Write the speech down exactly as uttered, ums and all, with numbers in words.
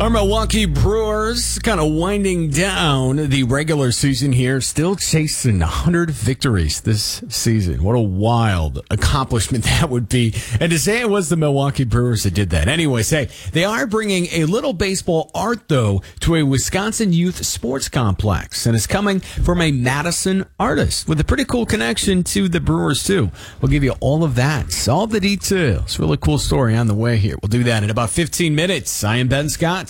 Our Milwaukee Brewers kind of winding down the regular season here, still chasing one hundred victories this season. What a wild accomplishment that would be. And to say it was the Milwaukee Brewers that did that. Anyways, hey, they are bringing a little baseball art, though, to a Wisconsin youth sports complex. And it's coming from a Madison artist with a pretty cool connection to the Brewers, too. We'll give you all of that, all the details. Really cool story on the way here. We'll do that in about fifteen minutes. I am Ben Scott.